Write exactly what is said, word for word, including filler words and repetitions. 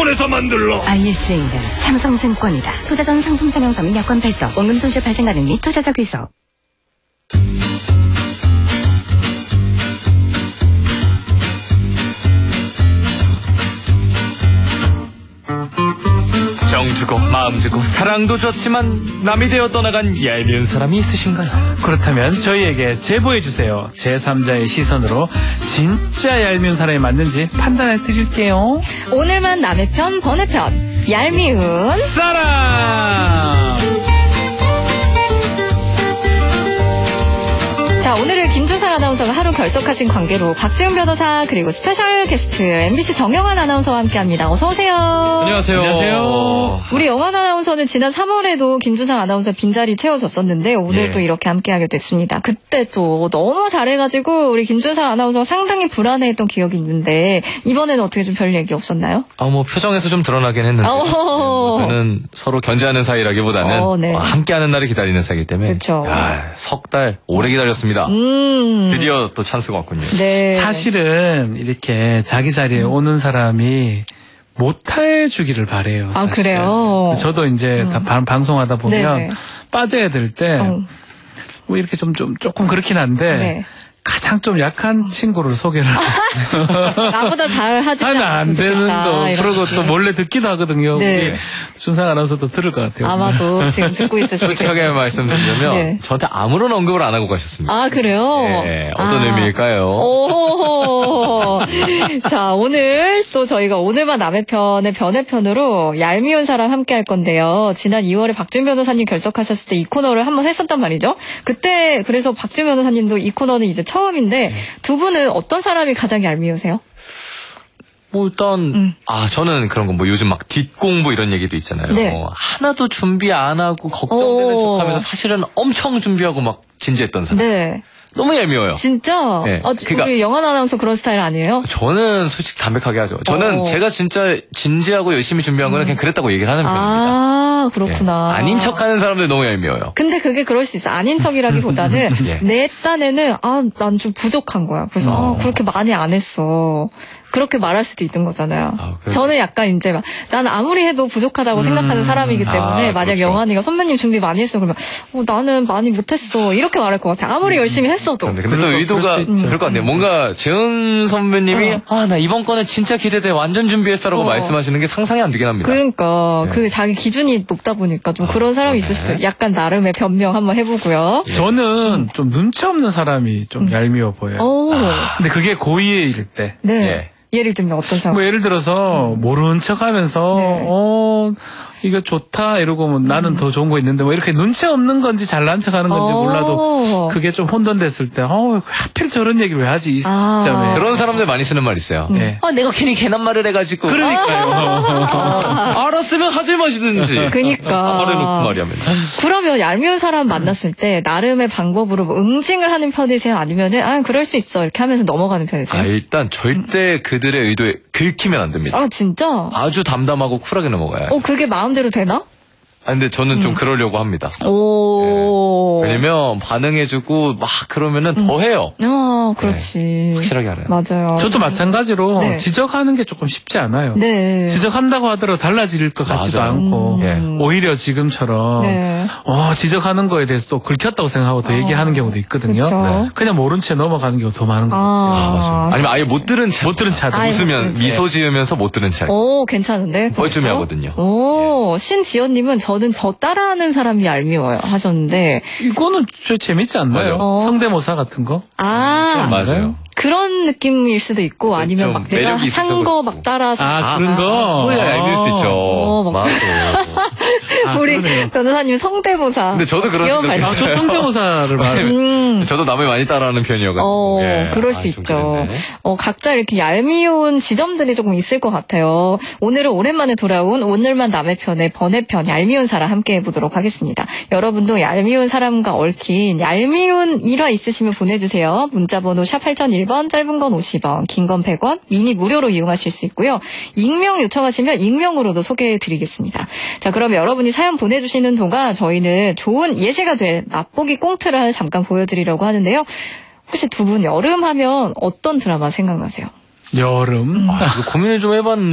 삼성증권에서 만들러. 아이에스에이는 삼성증권이다. 투자 전 상품 설명 서민 약관 발동, 원금 손실 발생 가능 및 투자자 귀속. 정 주고 마음 주고 사랑도 줬지만 남이 되어 떠나간 얄미운 사람이 있으신가요? 그렇다면 저희에게 제보해주세요. 제삼자의 시선으로 진짜 얄미운 사람이 맞는지 판단해 드릴게요. 오늘만 남의 편 번외편 얄미운 사람. 자, 오늘은 김준상 아나운서가 하루 결석하신 관계로 박지훈 변호사 그리고 스페셜 게스트 엠비씨 정영환 아나운서와 함께합니다. 어서 오세요. 안녕하세요. 안녕하세요. 우리 영환 아나운서는 지난 삼월에도 김준상 아나운서 빈자리 채워줬었는데 오늘 예. 또 이렇게 함께하게 됐습니다. 그때 또 너무 잘해가지고 우리 김준상 아나운서 상당히 불안해했던 기억이 있는데 이번에는 어떻게 좀 별 얘기 없었나요? 아, 뭐 표정에서 좀 드러나긴 했는데 어허허. 저는 서로 견제하는 사이라기보다는 어, 네. 어, 함께하는 날을 기다리는 사이기 때문에 그쵸. 석 달 오래 기다렸습니다. 음. 드디어 또 찬스가 왔군요. 네. 사실은 이렇게 자기 자리에 오는 사람이 못해주기를 바래요. 아, 사실은. 그래요? 저도 이제 다 방- 방송하다 보면 네네. 빠져야 될 때 어. 뭐 이렇게 좀, 좀 조금 그렇긴 한데 네. 가장 좀 약한 친구를 소개를 나보다 잘 하지 하면 안 되는 거. 그러고 또 몰래 듣기도 하거든요. 네. 우리 준상 아나운서도 들을 것 같아요. 아마도 지금 듣고 있으실 솔직하게 말씀드리면 네. 저한테 아무런 언급을 안 하고 가셨습니다. 아, 그래요? 네, 어떤 아. 의미일까요? 오. 자, 오늘 또 저희가 오늘만 남의 편의 변해편으로 얄미운 사람 함께 할 건데요. 지난 이월에 박준 변호사님 결석하셨을 때 이 코너를 한번 했었단 말이죠. 그때 그래서 박준 변호사님도 이 코너는 이제 처음인데 두 분은 어떤 사람이 가장 얄미우세요? 뭐 일단 음. 아 저는 그런 거 뭐 요즘 막 뒷공부 이런 얘기도 있잖아요. 네. 뭐 하나도 준비 안 하고 걱정되는 오. 척하면서 사실은 엄청 준비하고 막 진지했던 사람. 네. 너무 얄미워요. 진짜? 네. 아, 그러니까- 우리 영환 아나운서 그런 스타일 아니에요? 저는 솔직히 담백하게 하죠. 저는 어. 제가 진짜 진지하고 열심히 준비한 거는 그냥 그랬다고 얘기를 하는 편입니다. 아, 그렇구나. 예. 아닌 척하는 사람들 너무 얄미워요. 근데 그게 그럴 수 있어. 아닌 척이라기보다는 예. 내 딴에는 아, 난 좀 부족한 거야. 그래서 어. 아, 그렇게 많이 안 했어. 그렇게 말할 수도 있는 거잖아요. 아, 그래요? 저는 약간 이제 막, 난 아무리 해도 부족하다고 생각하는 사람이기 때문에 아, 만약 그렇죠. 영환이가 선배님 준비 많이 했어 그러면 어, 나는 많이 못했어 이렇게 말할 것 같아. 아무리 열심히 했어도. 근데, 근데 또 그럴 거- 의도가 그럴 수도 있죠. 그럴 것 같아요. 뭔가 재은 선배님이 어. 아 나 이번 거는 진짜 기대돼 완전 준비했어라고 어. 말씀하시는 게 상상이 안 되긴 합니다. 그러니까 네. 그 자기 기준이 높다 보니까 좀 아, 그런 사람이 그러네. 있을 수도 있어요. 약간 나름의 변명 한번 해보고요. 저는 좀 눈치 없는 사람이 좀 얄미워 보여요. 오, 근데 그게 고의일 때. 네. 예. 예를 들면 어떤 상황? 뭐 예를 들어서 모르는 척 하면서 네. 어 이거 좋다 이러고 뭐 나는 더 좋은 거 있는데 뭐 이렇게 눈치 없는 건지 잘난 척 하는 건지 어. 몰라도 그게 좀 혼돈됐을 때 어 하필 저런 얘기를 왜 하지 이 아. 시점에. 그런 사람들 많이 쓰는 말 있어요. 네. 아 내가 괜히 괜한 말을 해가지고 그러니까요. 알았으면 하지 마시든지. 그니까. 말해놓고 말이하면. 그러면 얄미운 사람 만났을 때 나름의 방법으로 뭐 응징을 하는 편이세요? 아니면은 아 그럴 수 있어 이렇게 하면서 넘어가는 아 편이세요? 일단 절대 그들의 의도에 긁히면 안 됩니다. 아 진짜? 아주 담담하고 쿨하게 넘어가야 해요. 어 그게 마음대로 되나? 아, 근데 저는 좀 그러려고 합니다. 오. 왜냐면 반응해주고 막 그러면은 더 해요. 어 그렇지. 확실하게 알아요. 맞아요. 저도 마찬가지로 네. 지적하는 게 조금 쉽지 않아요. 네. 지적한다고 하더라도 달라질 것 같지도 맞아요. 않고 예. 오히려 지금처럼 네. 어, 지적하는 거에 대해서 또 긁혔다고 생각하고 더 얘기하는 경우도 있거든요. 그쵸. 네. 그냥 모른 채 넘어가는 경우가 더 많은 것 같아요. 아, 맞아요. 아니면 아예 못 들은 차. 못 들은 차도. 아이, 웃으면 그렇지. 미소 지으면서 못 들은 차. 오 괜찮은데? 뻘쭘해 그렇죠? 하거든요. 오 신지연님은 저는 저 따라하는 사람이 얄미워요 하셨는데 이거는 저 재밌지 않나요? 맞아요. 어. 성대모사 같은 거? 아 맞아요. 그런 느낌일 수도 있고 아니면 좀 막 내가 매력이 있어서 산 거 그렇고. 막 따라서 아, 그런 거? 뭐야 얄미울 수 있죠. 어, 막- 맞아. 아, 우리 그러네요. 변호사님 성대모사. 근데 저도 그런 귀여운 생각 아, 말씀. 저 성대모사를 말 음. 저도 남을 많이 따라하는 편이어가지고. 어, 예. 그럴 아, 수 좀 있죠. 그랬네. 어, 각자 이렇게 얄미운 지점들이 조금 있을 것 같아요. 오늘은 오랜만에 돌아온 오늘만 남의 편의 번외편 얄미운 사람 함께 해보도록 하겠습니다. 여러분도 얄미운 사람과 얽힌 얄미운 일화 있으시면 보내주세요. 문자번호 샵 팔공공일 번, 짧은 건 오십 원, 긴 건 백 원, 미니 무료로 이용하실 수 있고요. 익명 요청하시면 익명으로도 소개해드리겠습니다. 자, 그럼 여러분이 사연 보내주시는 동안 저희는 좋은 예시가 될 맛보기 꽁트를 잠깐 보여드리려고 하는데요. 혹시 두 분 여름 하면 어떤 드라마 생각나세요? 여름. 아, 이거 고민을 좀 해봤는데.